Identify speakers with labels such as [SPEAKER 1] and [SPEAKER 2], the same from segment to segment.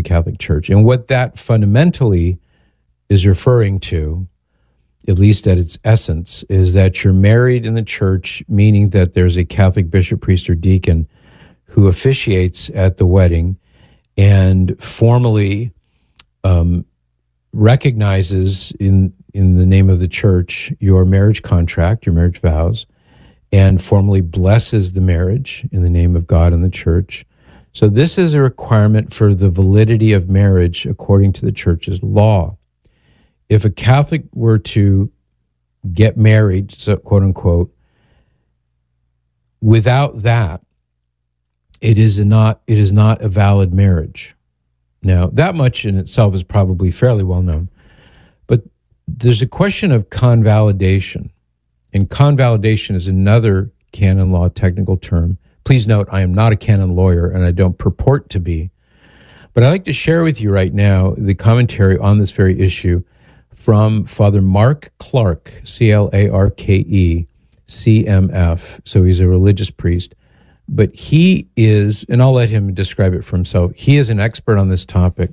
[SPEAKER 1] the Catholic Church. And what that fundamentally is referring to, at least at its essence, is that you're married in the church, meaning that there's a Catholic bishop, priest, or deacon who officiates at the wedding and formally recognizes in the name of the church your marriage contract, your marriage vows, and formally blesses the marriage in the name of God and the church. So this is a requirement for the validity of marriage according to the church's law. If a Catholic were to get married, so quote unquote, without that, it is not a valid marriage. Now, that much in itself is probably fairly well known, but there's a question of convalidation, and convalidation is another canon law technical term. Please note, I am not a canon lawyer, and I don't purport to be, but I'd like to share with you right now the commentary on this very issue from Father Mark Clarke, Clarke, CMF, so he's a religious priest. But he is, and I'll let him describe it for himself, he is an expert on this topic,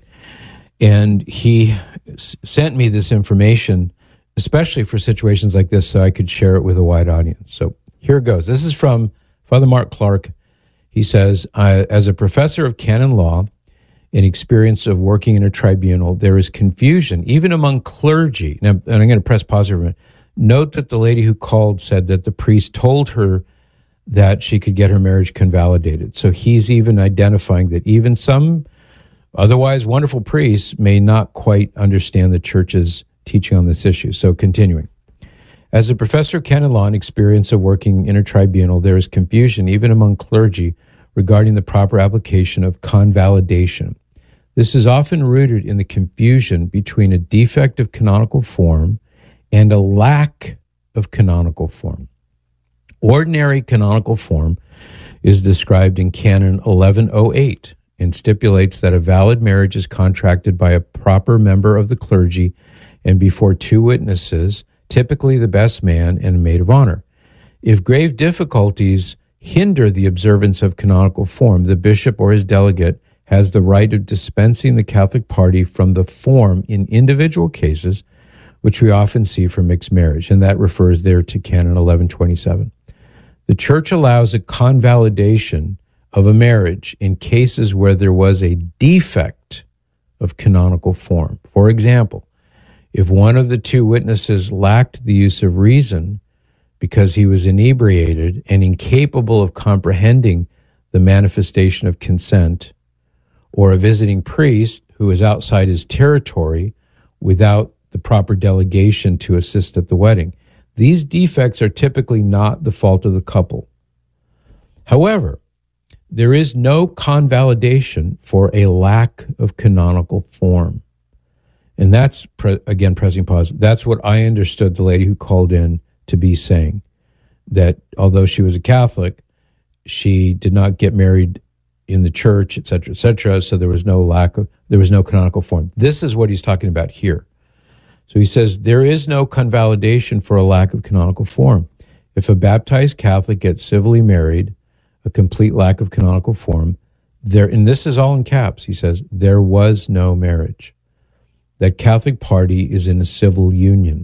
[SPEAKER 1] and he sent me this information, especially for situations like this, so I could share it with a wide audience. So here it goes. This is from Father Mark Clarke. He says, as a professor of canon law and experience of working in a tribunal, there is confusion, even among clergy. Now, and I'm going to press pause here a minute. Note that the lady who called said that the priest told her that she could get her marriage convalidated. So he's even identifying that even some otherwise wonderful priests may not quite understand the church's teaching on this issue. So continuing. As a professor of canon law and experience of working in a tribunal, there is confusion even among clergy regarding the proper application of convalidation. This is often rooted in the confusion between a defect of canonical form and a lack of canonical form. Ordinary canonical form is described in Canon 1108 and stipulates that a valid marriage is contracted by a proper member of the clergy and before two witnesses, typically the best man and a maid of honor. If grave difficulties hinder the observance of canonical form, the bishop or his delegate has the right of dispensing the Catholic party from the form in individual cases, which we often see for mixed marriage, and that refers there to Canon 1127. The church allows a convalidation of a marriage in cases where there was a defect of canonical form. For example, if one of the two witnesses lacked the use of reason because he was inebriated and incapable of comprehending the manifestation of consent, or a visiting priest who is outside his territory without the proper delegation to assist at the wedding, these defects are typically not the fault of the couple. However, there is no convalidation for a lack of canonical form. And that's, again, pressing pause, that's what I understood the lady who called in to be saying, that although she was a Catholic, she did not get married in the church, et cetera, so there was no canonical form. This is what he's talking about here. So he says, there is no convalidation for a lack of canonical form. If a baptized Catholic gets civilly married, a complete lack of canonical form, and this is all in caps, he says, there was no marriage. That Catholic party is in a civil union.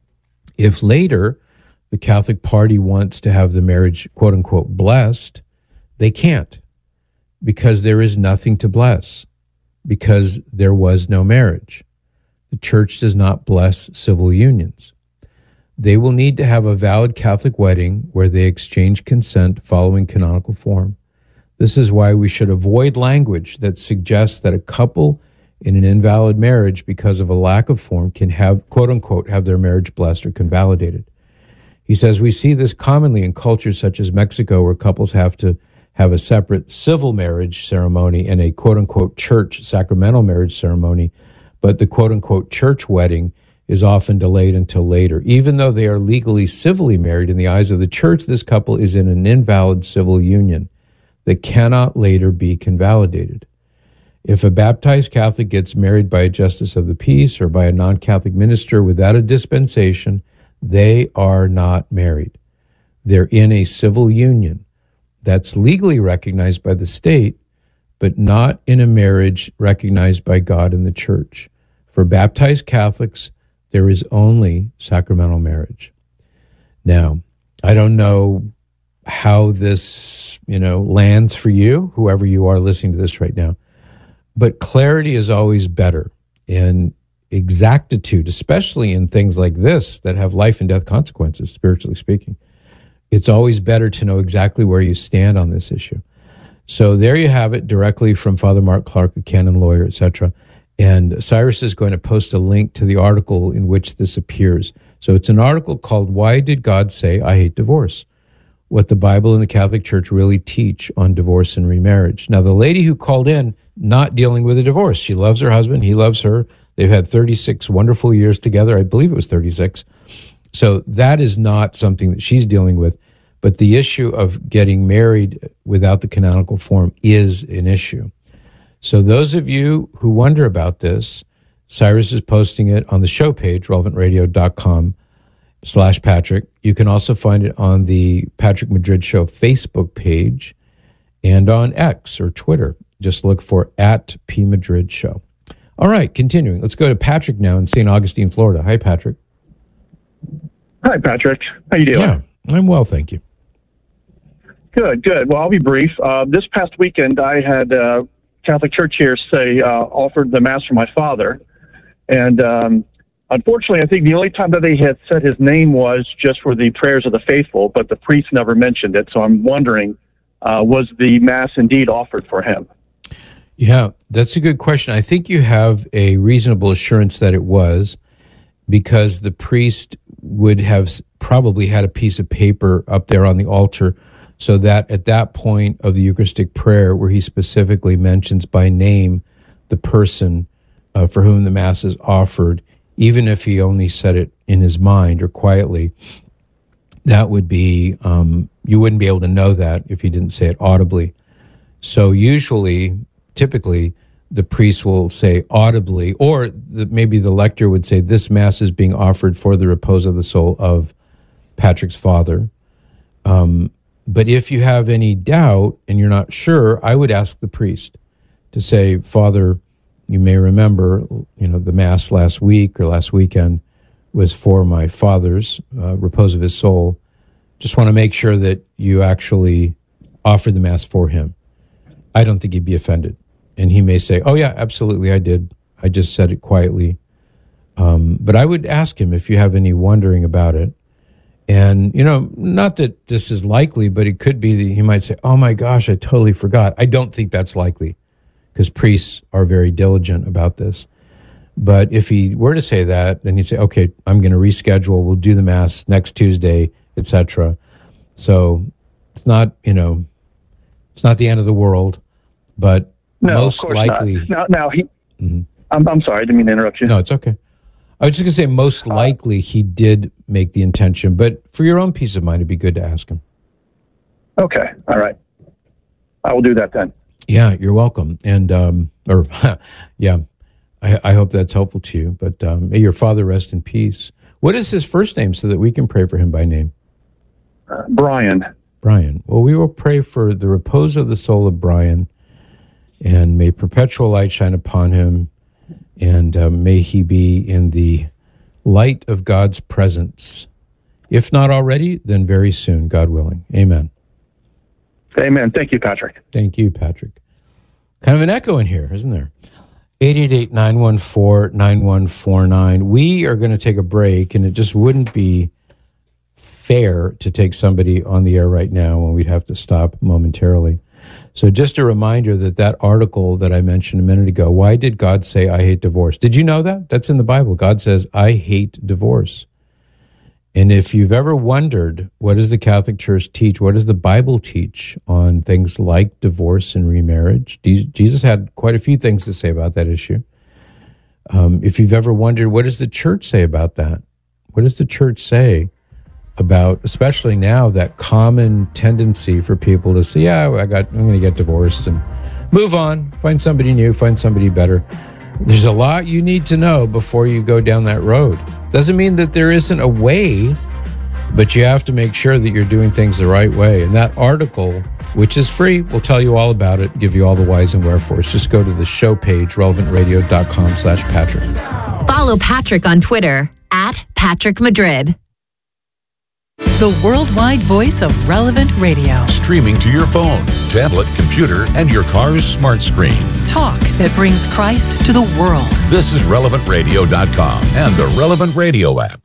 [SPEAKER 1] If later the Catholic party wants to have the marriage, quote unquote, blessed, they can't, because there is nothing to bless, because there was no marriage. The church does not bless civil unions. They will need to have a valid Catholic wedding where they exchange consent following canonical form. This is why we should avoid language that suggests that a couple in an invalid marriage because of a lack of form can have, quote unquote, have their marriage blessed or convalidated. He says we see this commonly in cultures such as Mexico, where couples have to have a separate civil marriage ceremony and a quote unquote church sacramental marriage ceremony, but the quote unquote church wedding is often delayed until later. Even though they are legally civilly married in the eyes of the church, this couple is in an invalid civil union that cannot later be convalidated. If a baptized Catholic gets married by a justice of the peace or by a non-Catholic minister without a dispensation, they are not married. They're in a civil union that's legally recognized by the state, but not in a marriage recognized by God and the church. For baptized Catholics, there is only sacramental marriage. Now, I don't know how this, lands for you, whoever you are listening to this right now, but clarity is always better. And exactitude, especially in things like this that have life and death consequences, spiritually speaking, it's always better to know exactly where you stand on this issue. So there you have it, directly from Father Mark Clark, a canon lawyer, etc. And Cyrus is going to post a link to the article in which this appears. So it's an article called "Why Did God Say I Hate Divorce? What the Bible and the Catholic Church Really Teach on Divorce and Remarriage." Now, the lady who called in, not dealing with a divorce. She loves her husband. He loves her. They've had 36 wonderful years together. I believe it was 36. So that is not something that she's dealing with. But the issue of getting married without the canonical form is an issue. So those of you who wonder about this, Cyrus is posting it on the show page, relevantradio.com/Patrick. You can also find it on the Patrick Madrid Show Facebook page and on X or Twitter. Just look for @PMadridShow. All right, continuing. Let's go to Patrick now in St. Augustine, Florida. Hi, Patrick.
[SPEAKER 2] Hi, Patrick. How you doing?
[SPEAKER 1] Yeah, I'm well, thank you.
[SPEAKER 2] Good. Well, I'll be brief. This past weekend, I had Catholic Church here offered the Mass for my father. And unfortunately, I think the only time that they had said his name was just for the prayers of the faithful, but the priest never mentioned it. So I'm wondering, was the Mass indeed offered for him?
[SPEAKER 1] Yeah, that's a good question. I think you have a reasonable assurance that it was, because the priest would have probably had a piece of paper up there on the altar, so that at that point of the Eucharistic prayer, where he specifically mentions by name the person for whom the Mass is offered, even if he only said it in his mind or quietly, that would be, you wouldn't be able to know that if he didn't say it audibly. So typically, the priest will say audibly, or maybe the lector would say, "This Mass is being offered for the repose of the soul of Patrick's father." But if you have any doubt and you're not sure, I would ask the priest to say, "Father, you may remember, the Mass last week or last weekend was for my father's repose of his soul. Just want to make sure that you actually offered the Mass for him." I don't think he'd be offended. And he may say, "Oh, yeah, absolutely, I did. I just said it quietly." But I would ask him if you have any wondering about it. And, not that this is likely, but it could be that he might say, "Oh, my gosh, I totally forgot." I don't think that's likely, because priests are very diligent about this. But if he were to say that, then he'd say, "Okay, I'm going to reschedule. We'll do the Mass next Tuesday," etc. So it's not, it's not the end of the world, but most likely.
[SPEAKER 2] Now he. Mm-hmm. I'm sorry, I didn't mean to interrupt you.
[SPEAKER 1] No, it's okay. I was just going to say, most likely he did make the intention, but for your own peace of mind, it'd be good to ask him.
[SPEAKER 2] Okay, all right. I will do that then.
[SPEAKER 1] Yeah, you're welcome. And, yeah, I hope that's helpful to you. But may your father rest in peace. What is his first name so that we can pray for him by name?
[SPEAKER 2] Brian.
[SPEAKER 1] Brian. Well, we will pray for the repose of the soul of Brian, and may perpetual light shine upon him, and may he be in the light of God's presence. If not already, then very soon, God willing. Amen.
[SPEAKER 2] Amen. Thank you, Patrick.
[SPEAKER 1] Thank you, Patrick. Kind of an echo in here, isn't there? 888-914-9149. We are going to take a break, and it just wouldn't be fair to take somebody on the air right now when we'd have to stop momentarily. So just a reminder that article that I mentioned a minute ago, "Why Did God Say I Hate Divorce?" Did you know that? That's in the Bible. God says, "I hate divorce." And if you've ever wondered, what does the Catholic Church teach? What does the Bible teach on things like divorce and remarriage? Jesus had quite a few things to say about that issue. If you've ever wondered, what does the church say about that? What does the church say about, especially now, that common tendency for people to say, "Yeah, I'm going to get divorced and move on, find somebody new, find somebody better." There's a lot you need to know before you go down that road. Doesn't mean that there isn't a way But you have to make sure that you're doing things the right way. And that article, which is free, will tell you all about it, give you all the whys and wherefores. Just go to the show page, relevantradio.com/Patrick.
[SPEAKER 3] Follow Patrick on Twitter @PatrickMadrid.
[SPEAKER 4] The worldwide voice of Relevant Radio.
[SPEAKER 5] Streaming to your phone, tablet, computer, and your car's smart screen.
[SPEAKER 4] Talk that brings Christ to the world.
[SPEAKER 5] This is relevantradio.com and the Relevant Radio app.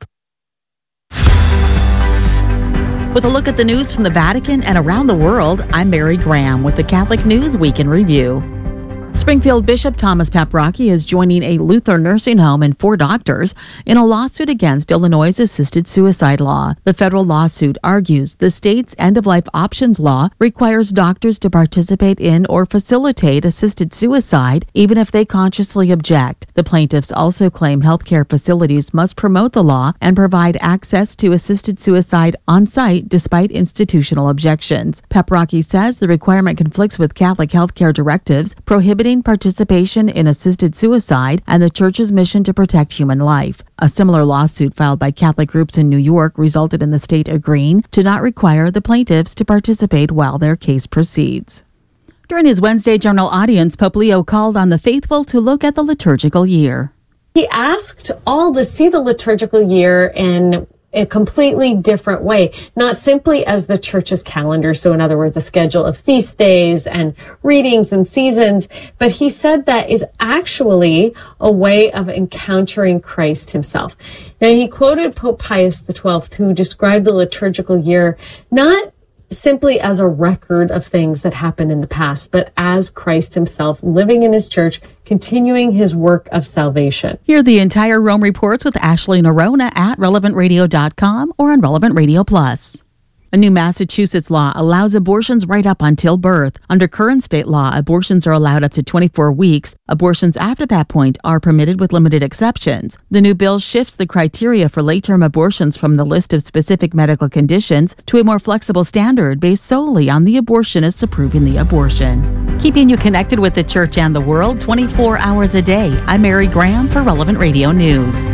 [SPEAKER 6] With a look at the news from the Vatican and around the world, I'm Mary Graham with the Catholic News Week in Review. Springfield Bishop Thomas Paprocki is joining a Lutheran nursing home and 4 doctors in a lawsuit against Illinois' assisted suicide law. The federal lawsuit argues the state's end-of-life options law requires doctors to participate in or facilitate assisted suicide, even if they consciously object. The plaintiffs also claim healthcare facilities must promote the law and provide access to assisted suicide on-site despite institutional objections. Paprocki says the requirement conflicts with Catholic healthcare directives prohibiting participation in assisted suicide and the Church's mission to protect human life. A similar lawsuit filed by Catholic groups in New York resulted in the state agreeing to not require the plaintiffs to participate while their case proceeds. During his Wednesday Journal audience, Pope Leo called on the faithful to look at the liturgical year.
[SPEAKER 7] He asked all to see the liturgical year in a completely different way, not simply as the Church's calendar, so in other words, a schedule of feast days and readings and seasons, but he said that is actually a way of encountering Christ himself. Now, he quoted Pope Pius XII, who described the liturgical year not simply as a record of things that happened in the past, but as Christ himself living in his church, continuing his work of salvation.
[SPEAKER 6] Hear the entire Rome Reports with Ashley Nerona at relevantradio.com or on Relevant Radio Plus. A new Massachusetts law allows abortions right up until birth. Under current state law, abortions are allowed up to 24 weeks. Abortions after that point are permitted with limited exceptions. The new bill shifts the criteria for late-term abortions from the list of specific medical conditions to a more flexible standard based solely on the abortionist's approving the abortion. Keeping you connected with the church and the world 24 hours a day. I'm Mary Graham for Relevant Radio News.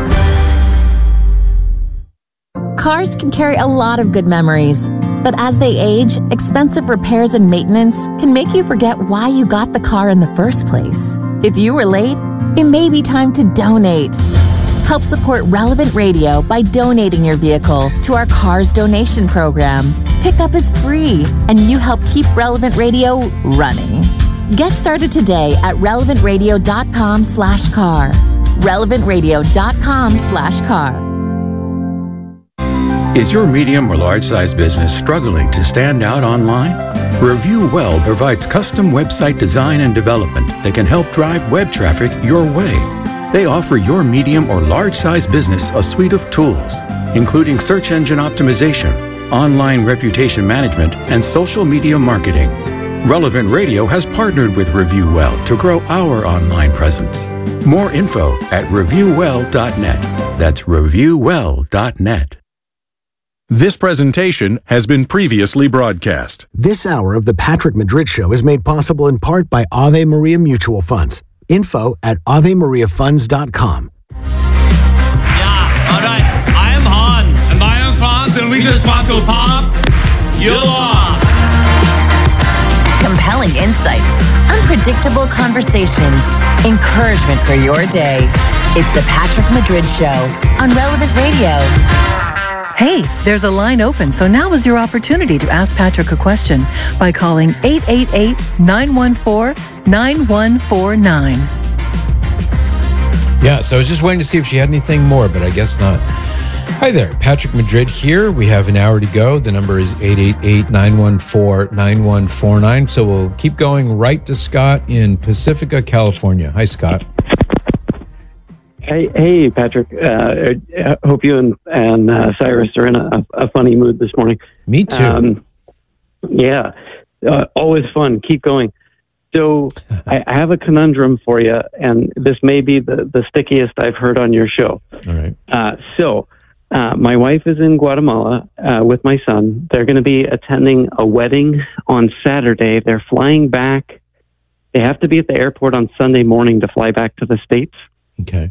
[SPEAKER 3] Cars can carry a lot of good memories, but as they age, expensive repairs and maintenance can make you forget why you got the car in the first place. If you were late, it may be time to donate. Help support Relevant Radio by donating your vehicle to our Cars donation program. Pickup is free, and you help keep Relevant Radio running. Get started today at relevantradio.com/car. relevantradio.com/car.
[SPEAKER 8] Is your medium or large size business struggling to stand out online? Review Well provides custom website design and development that can help drive web traffic your way. They offer your medium or large size business a suite of tools, including search engine optimization, online reputation management, and social media marketing. Relevant Radio has partnered with Review Well to grow our online presence. More info at reviewwell.net. That's reviewwell.net.
[SPEAKER 9] This presentation has been previously broadcast.
[SPEAKER 10] This hour of the Patrick Madrid Show is made possible in part by Ave Maria Mutual Funds. Info at AveMariaFunds.com.
[SPEAKER 11] Yeah, all right. I am Hans. And I am Franz, and we just want to pop you off.
[SPEAKER 3] Compelling insights, unpredictable conversations, encouragement for your day. It's the Patrick Madrid Show on Relevant Radio.
[SPEAKER 4] Hey, there's a line open, so now is your opportunity to ask Patrick a question by calling 888-914-9149.
[SPEAKER 1] Yeah, so I was just waiting to see if she had anything more, but I guess not. Hi there, Patrick Madrid here. We have an hour to go. The number is 888-914-9149. So we'll keep going right to Scott in Pacifica, California. Hi, Scott.
[SPEAKER 12] Hey, Patrick. I hope you and Cyrus are in a funny mood this morning.
[SPEAKER 1] Me too.
[SPEAKER 12] Yeah, always fun. Keep going. So I have a conundrum for you, and this may be the stickiest I've heard on your show.
[SPEAKER 1] All right.
[SPEAKER 12] My wife is in Guatemala with my son. They're going to be attending a wedding on Saturday. They're flying back. They have to be at the airport on Sunday morning to fly back to the States.
[SPEAKER 1] Okay.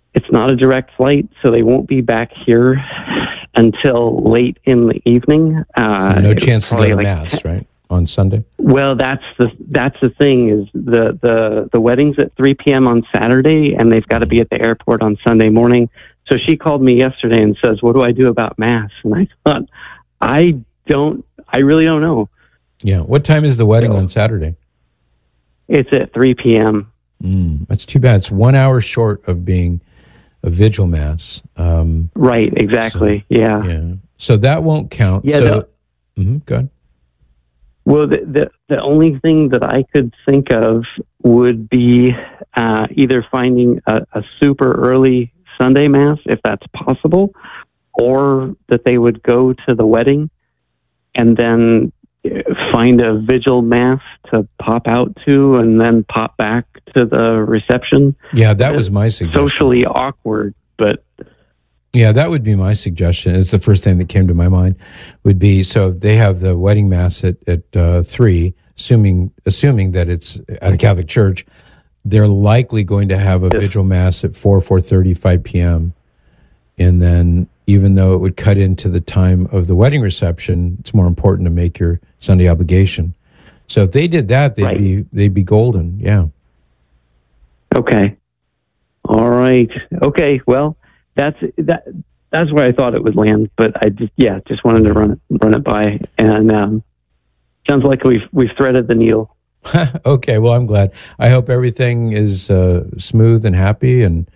[SPEAKER 12] it's not a direct flight, so they won't be back here until late in the evening.
[SPEAKER 1] So no chance to go to Mass, right, on Sunday?
[SPEAKER 12] Well, that's the thing is the wedding's at 3 p.m. on Saturday, and they've got to be at the airport on Sunday morning. So she called me yesterday and says, "What do I do about Mass?" And I thought, I really don't know.
[SPEAKER 1] Yeah. What time is the wedding on Saturday?
[SPEAKER 12] It's at 3 p.m.
[SPEAKER 1] That's too bad. It's 1 hour short of being a vigil Mass.
[SPEAKER 12] Right, exactly.
[SPEAKER 1] So,
[SPEAKER 12] yeah.
[SPEAKER 1] So that won't count.
[SPEAKER 12] Yeah.
[SPEAKER 1] So, go ahead.
[SPEAKER 12] Well, the only thing that I could think of would be either finding a super early Sunday Mass, if that's possible, or that they would go to the wedding and then find a vigil Mass to pop out to and then pop back to the reception.
[SPEAKER 1] Yeah, that was my suggestion.
[SPEAKER 12] Socially awkward, but...
[SPEAKER 1] Yeah, that would be my suggestion. It's the first thing that came to my mind would be, so they have the wedding Mass at 3, assuming that it's at a Catholic church, they're likely going to have a vigil Mass at 4:30, 5 p.m. And then even though it would cut into the time of the wedding reception, it's more important to make your Sunday obligation. So if they did that, they'd be golden. Yeah.
[SPEAKER 12] Okay. All right. Okay. Well, that's where I thought it would land, but I just wanted to run it by, and sounds like we've threaded the needle.
[SPEAKER 1] Okay, well, I'm glad. I hope everything is smooth and happy, and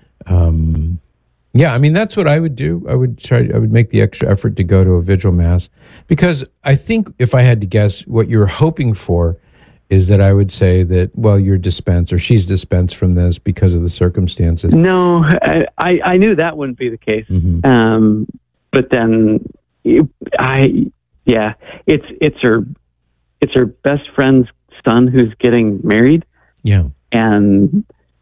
[SPEAKER 1] I mean, that's what I would do. I would make the extra effort to go to a vigil Mass, because I think if I had to guess, what you're hoping for is that I would say that, well, you're dispensed or she's dispensed from this because of the circumstances.
[SPEAKER 12] No, I knew that wouldn't be the case.
[SPEAKER 1] Mm-hmm.
[SPEAKER 12] But then it's her best friend's son who's getting married.
[SPEAKER 1] Yeah.
[SPEAKER 12] And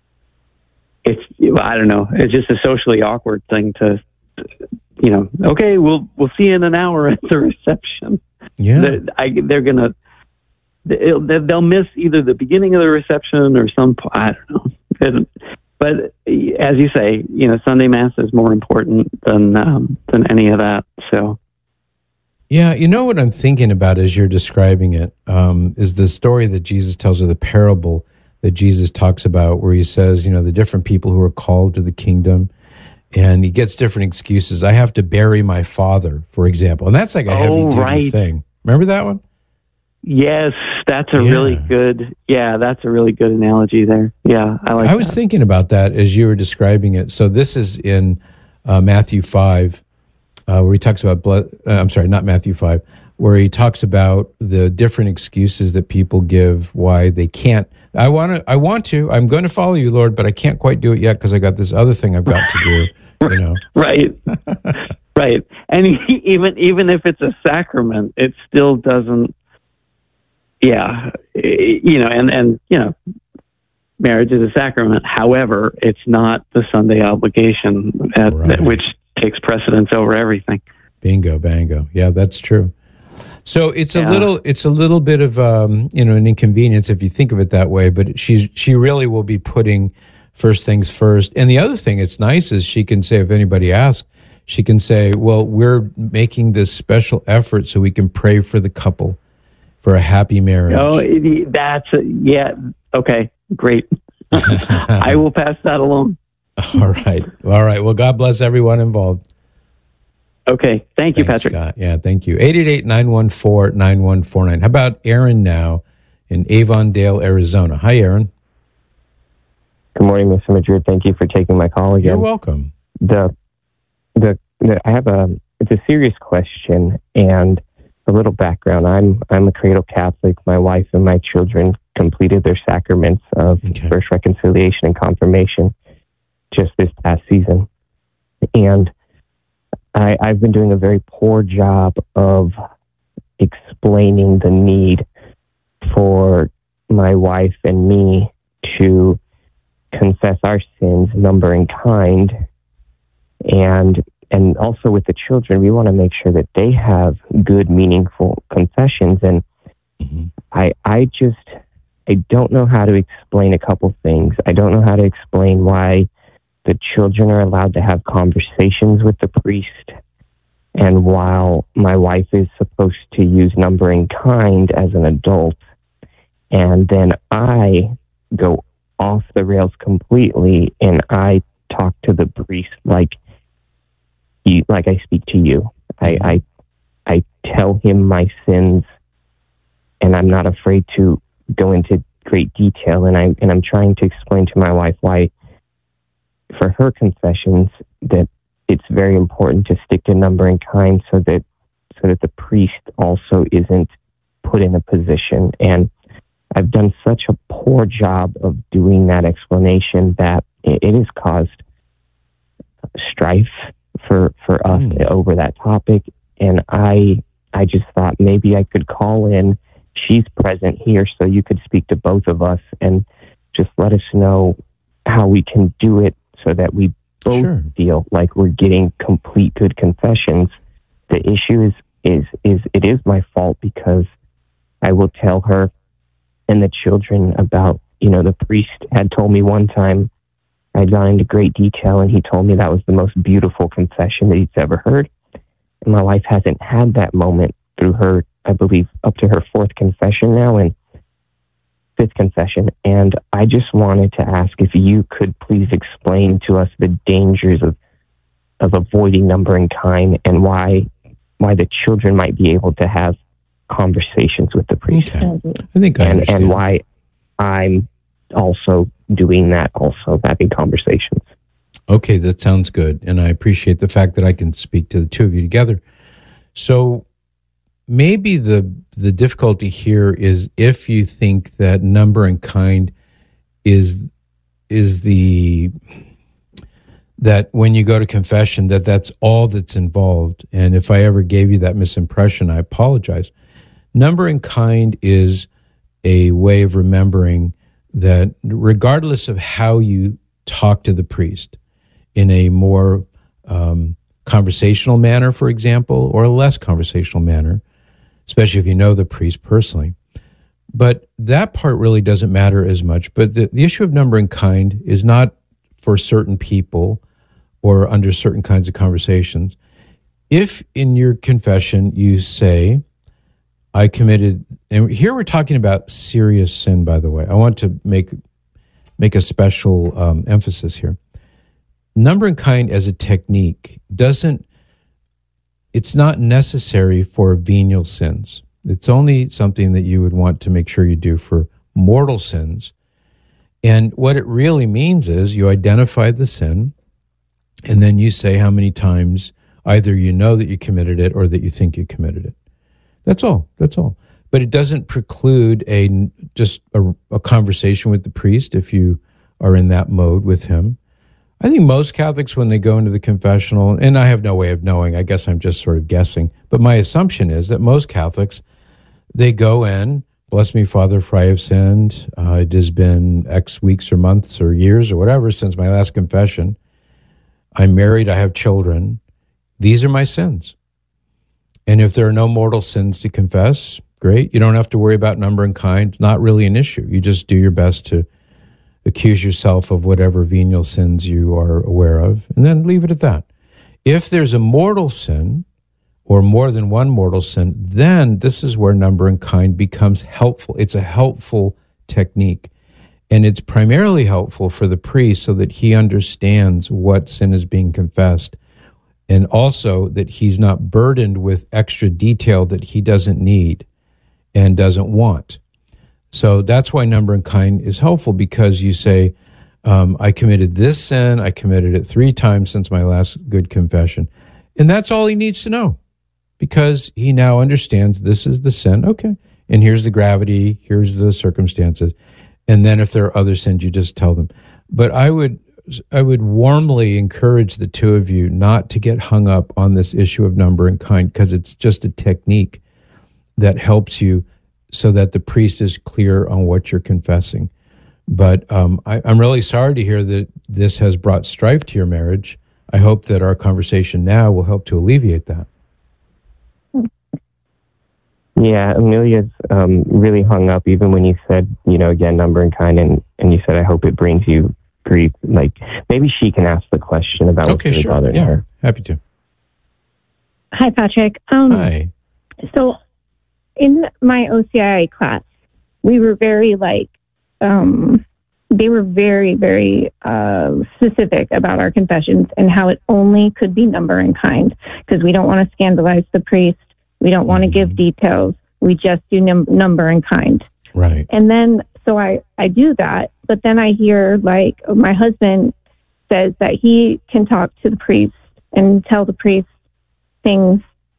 [SPEAKER 12] I don't know. It's just a socially awkward thing to, okay, we'll see you in an hour at the reception.
[SPEAKER 1] Yeah.
[SPEAKER 12] They'll miss either the beginning of the reception or I don't know. But as you say, Sunday Mass is more important than any of that. So.
[SPEAKER 1] Yeah, what I'm thinking about as you're describing it is the story that Jesus tells, or the parable that Jesus talks about, where he says, the different people who are called to the kingdom, and he gets different excuses. I have to bury my father, for example, and that's like a heavy-duty thing. Remember that one?
[SPEAKER 12] Yes, that's a really good. Yeah, that's a really good analogy there. Yeah, I
[SPEAKER 1] was thinking about that as you were describing it. So this is in Matthew 5. Where he talks about not Matthew 5, where he talks about the different excuses that people give why they can't. I'm going to follow you, Lord, but I can't quite do it yet because I got this other thing I've got to do.
[SPEAKER 12] Right, right. And even if it's a sacrament, it still doesn't. Yeah, and marriage is a sacrament. However, it's not the Sunday obligation, which takes precedence over everything.
[SPEAKER 1] Bingo, bango. Yeah, that's true. So it's a little bit of an inconvenience if you think of it that way. But she really will be putting first things first. And the other thing that's nice is she can say, if anybody asks, she can say, "Well, we're making this special effort so we can pray for the couple for a happy marriage."
[SPEAKER 12] Oh, okay, great. I will pass that along.
[SPEAKER 1] All right. Well, God bless everyone involved.
[SPEAKER 12] Okay. Thank you, Patrick.
[SPEAKER 1] Scott. Yeah, thank you. 888-914-9149. How about Aaron now in Avondale, Arizona? Hi, Aaron.
[SPEAKER 13] Good morning, Mr. Madrid. Thank you for taking my call again.
[SPEAKER 1] You're welcome.
[SPEAKER 13] It's a serious question and a little background. I'm a cradle Catholic. My wife and my children completed their sacraments of First Reconciliation and Confirmation just this past season. And I've been doing a very poor job of explaining the need for my wife and me to confess our sins, number and kind. And also with the children, we want to make sure that they have good, meaningful confessions. And I don't know how to explain a couple things. I don't know how to explain why the children are allowed to have conversations with the priest. And while my wife is supposed to use number and kind as an adult, and then I go off the rails completely and I talk to the priest like I speak to you. I tell him my sins, and I'm not afraid to go into great detail. And I'm trying to explain to my wife why, for her confessions, that it's very important to stick to number and kind, so that the priest also isn't put in a position. And I've done such a poor job of doing that explanation that it has caused strife for us over that topic. And I just thought maybe I could call in. She's present here, so you could speak to both of us and just let us know how we can do it so that we both feel like we're getting complete good confessions. The issue is it is my fault, because I will tell her and the children about, the priest had told me one time, I'd gone into great detail, and he told me that was the most beautiful confession that he's ever heard. And my wife hasn't had that moment through her, I believe, up to her fourth confession now and fifth confession. And I just wanted to ask if you could please explain to us the dangers of avoiding number and kind, and why the children might be able to have conversations with the priest.
[SPEAKER 1] Okay. I think I understand.
[SPEAKER 13] And why I'm also doing that, also having conversations.
[SPEAKER 1] Okay, that sounds good. And I appreciate the fact that I can speak to the two of you together. So maybe the difficulty here is if you think that number and kind is that when you go to confession, that's all that's involved. And if I ever gave you that misimpression, I apologize. Number and kind is a way of remembering that regardless of how you talk to the priest, in a more conversational manner, for example, or a less conversational manner, especially if you know the priest personally. But that part really doesn't matter as much. But the issue of number and kind is not for certain people or under certain kinds of conversations. If in your confession you say, I committed, and here we're talking about serious sin, by the way. I want to make a special emphasis here. Number and kind as a technique it's not necessary for venial sins. It's only something that you would want to make sure you do for mortal sins. And what it really means is you identify the sin, and then you say how many times either you know that you committed it or that you think you committed it. That's all. But it doesn't preclude just a conversation with the priest if you are in that mode with him. I think most Catholics, when they go into the confessional, and I have no way of knowing, I guess I'm just sort of guessing, but my assumption is that most Catholics, they go in, bless me, Father, for I have sinned. It has been X weeks or months or years or whatever since my last confession. I'm married, I have children. These are my sins. And if there are no mortal sins to confess, great. You don't have to worry about number and kind. It's not really an issue. You just do your best to accuse yourself of whatever venial sins you are aware of, and then leave it at that. If there's a mortal sin, or more than one mortal sin, then this is where number and kind becomes helpful. It's a helpful technique. And it's primarily helpful for the priest so that he understands what sin is being confessed, and also that he's not burdened with extra detail that he doesn't need and doesn't want. So that's why number and kind is helpful, because you say, I committed this sin, I committed it 3 times since my last good confession. And that's all he needs to know, because he now understands this is the sin. Okay. And here's the gravity, here's the circumstances. And then if there are other sins, you just tell them. But I would warmly encourage the two of you not to get hung up on this issue of number and kind, because it's just a technique that helps you so that the priest is clear on what you're confessing. But I'm really sorry to hear that this has brought strife to your marriage. I hope that our conversation now will help to alleviate that.
[SPEAKER 13] Yeah, Amelia's really hung up even when you said, again, number and kind, and you said, I hope it brings you priest, like maybe she can ask the question about what's really bothering her.
[SPEAKER 1] Happy to.
[SPEAKER 14] Hi, Patrick.
[SPEAKER 1] Hi.
[SPEAKER 14] So in my OCIA class, we were very they were very, very specific about our confessions and how it only could be number and kind, because we don't want to scandalize the priest. We don't want to give details. We just do number and kind.
[SPEAKER 1] Right.
[SPEAKER 14] And then, so I do that, but then I hear like my husband says that he can talk to the priest and tell the priest things,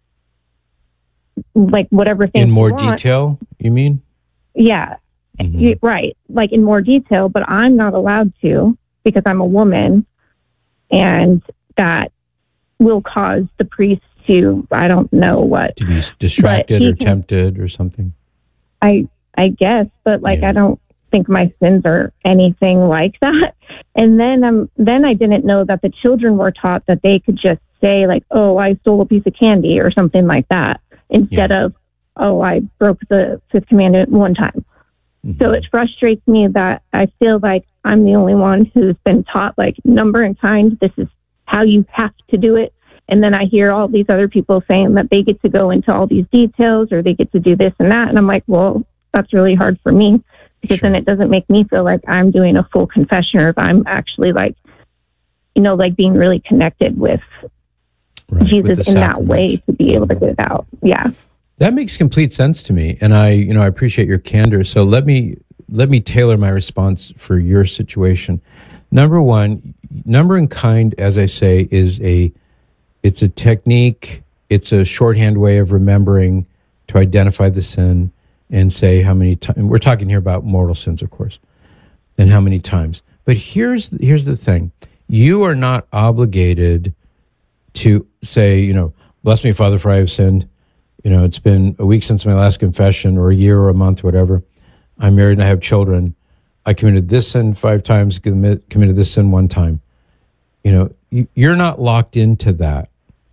[SPEAKER 14] like whatever things
[SPEAKER 1] in more
[SPEAKER 14] he wants.
[SPEAKER 1] detail, you mean?
[SPEAKER 14] Yeah. Right. Like in more detail, but I'm not allowed to because I'm a woman, and that will cause the priest to, I don't know what.
[SPEAKER 1] To be distracted or tempted or something.
[SPEAKER 14] I guess, but like, I don't think my sins are anything like that. And then I didn't know that the children were taught that they could just say like, oh, I stole a piece of candy or something like that, instead of, oh, I broke the fifth commandment one time. So it frustrates me that I feel like I'm the only one who's been taught like number and kind. This is how you have to do it. And then I hear all these other people saying that they get to go into all these details or they get to do this and that. And I'm like, well, that's really hard for me, because then it doesn't make me feel like I'm doing a full confession, or if I'm actually like, you know, like being really connected with Jesus in that way to be able to get it out. Yeah.
[SPEAKER 1] That makes complete sense to me, and I appreciate your candor. So let me tailor my response for your situation. Number one, number in kind, as I say, it's a technique. It's a shorthand way of remembering to identify the sin and say how many times. We're talking here about mortal sins, of course, and how many times. But here's the thing: you are not obligated to say, you know, bless me, Father, for I have sinned. You know, it's been a week since my last confession, or a year or a month, whatever. I'm married and I have children. I committed this sin 5 times, committed this sin 1 time. You know, you're not locked into that.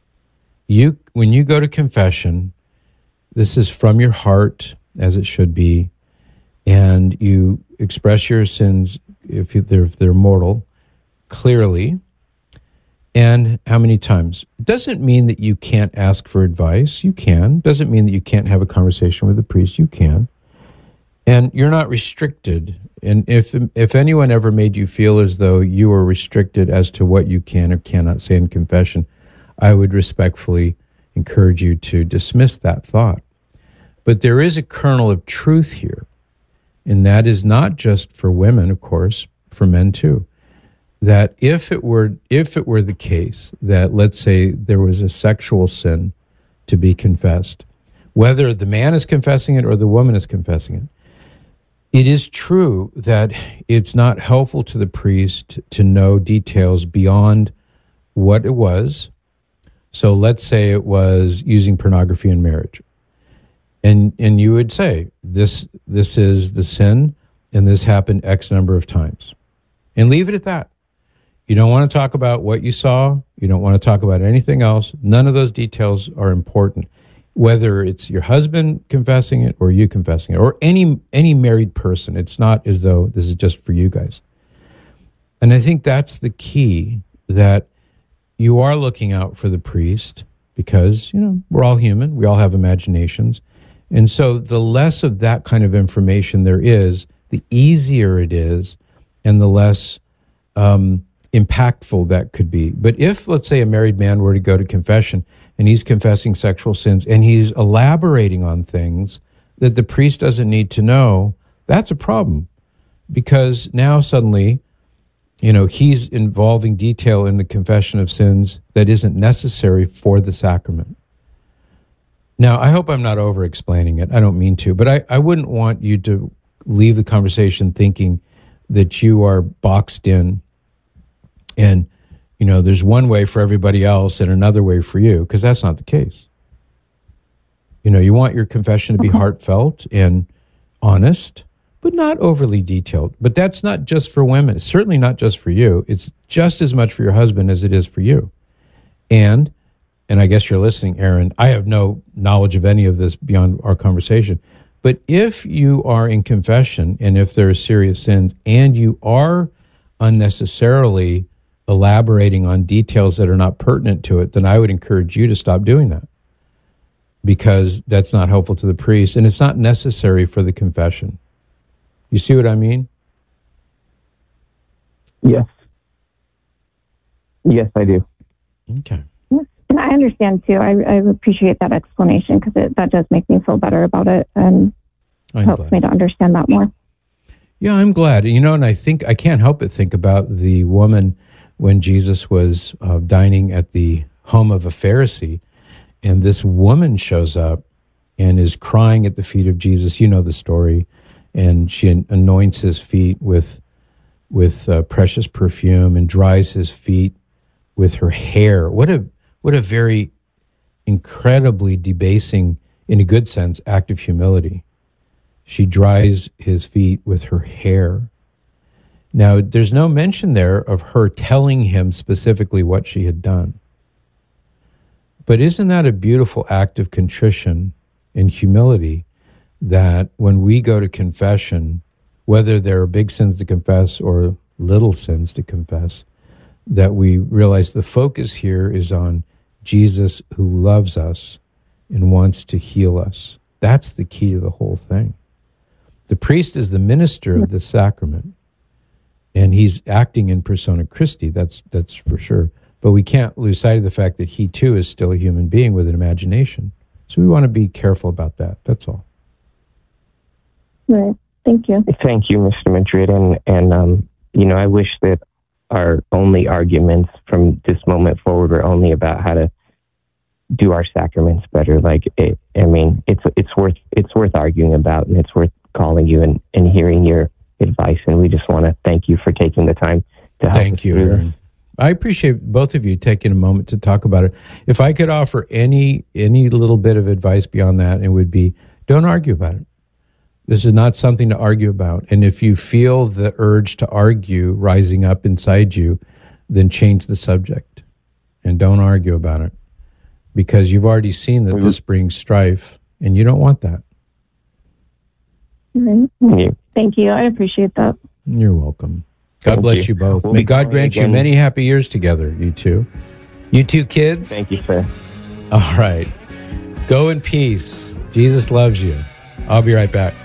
[SPEAKER 1] When you go to confession, this is from your heart, as it should be, and you express your sins, if they're mortal, clearly. And how many times? It doesn't mean that you can't ask for advice. You can. Doesn't mean that you can't have a conversation with the priest. You can. And you're not restricted. And if anyone ever made you feel as though you were restricted as to what you can or cannot say in confession, I would respectfully encourage you to dismiss that thought. But there is a kernel of truth here. And that is not just for women, of course, for men too. That if it were the case that, let's say, there was a sexual sin to be confessed, whether the man is confessing it or the woman is confessing it, it is true that it's not helpful to the priest to know details beyond what it was. So let's say it was using pornography in marriage. And you would say, this is the sin, and this happened X number of times. And leave it at that. You don't want to talk about what you saw. You don't want to talk about anything else. None of those details are important, whether it's your husband confessing it or you confessing it, or any married person. It's not as though this is just for you guys. And I think that's the key, that you are looking out for the priest, because, you know, we're all human. We all have imaginations. And so the less of that kind of information there is, the easier it is, and the less impactful that could be. But if, let's say, a married man were to go to confession and he's confessing sexual sins and he's elaborating on things that the priest doesn't need to know, that's a problem, because now suddenly, you know, he's involving detail in the confession of sins that isn't necessary for the sacrament. Now, I hope I'm not over-explaining it. I don't mean to, but I wouldn't want you to leave the conversation thinking that you are boxed in and, you know, there's one way for everybody else and another way for you, because that's not the case. You know, you want your confession to be heartfelt and honest, but not overly detailed. But that's not just for women. It's certainly not just for you. It's just as much for your husband as it is for you. And I guess you're listening, Aaron, I have no knowledge of any of this beyond our conversation. But if you are in confession and if there are serious sins and you are unnecessarily elaborating on details that are not pertinent to it, then I would encourage you to stop doing that, because that's not helpful to the priest, and it's not necessary for the confession. You see what I mean?
[SPEAKER 13] Yes. Yes, I do.
[SPEAKER 1] Okay.
[SPEAKER 14] And I understand too. I appreciate that explanation, because that does make me feel better about it and helps me to understand that more.
[SPEAKER 1] Yeah, I'm glad. And I think I can't help but think about the woman when Jesus was dining at the home of a Pharisee, and this woman shows up and is crying at the feet of Jesus. You know the story. And she anoints his feet with precious perfume and dries his feet with her hair. What a very incredibly debasing, in a good sense, act of humility. She dries his feet with her hair. Now, there's no mention there of her telling him specifically what she had done. But isn't that a beautiful act of contrition and humility, that when we go to confession, whether there are big sins to confess or little sins to confess, that we realize the focus here is on Jesus, who loves us and wants to heal us. That's the key to the whole thing. The priest is the minister of the sacrament, and he's acting in persona Christi, that's for sure. But we can't lose sight of the fact that he too is still a human being with an imagination. So we want to be careful about that. That's all.
[SPEAKER 14] Right. Thank you.
[SPEAKER 13] Thank you, Mr. Madrid. And I wish that our only arguments from this moment forward were only about how to do our sacraments better. It's worth arguing about, and it's worth calling you and hearing your advice. And we just want to thank you for taking the time to help.
[SPEAKER 1] Thank you, Aaron. I appreciate both of you taking a moment to talk about it. If I could offer any little bit of advice beyond that, it would be, don't argue about it. This is not something to argue about. And if you feel the urge to argue rising up inside you, then change the subject and don't argue about it, because you've already seen that this brings strife, and you don't want that.
[SPEAKER 14] Right. Thank you. I appreciate that.
[SPEAKER 1] You're welcome. God bless you both. May God grant you many happy years together, you two. You two kids.
[SPEAKER 13] Thank you, sir.
[SPEAKER 1] All right. Go in peace. Jesus loves you. I'll be right back.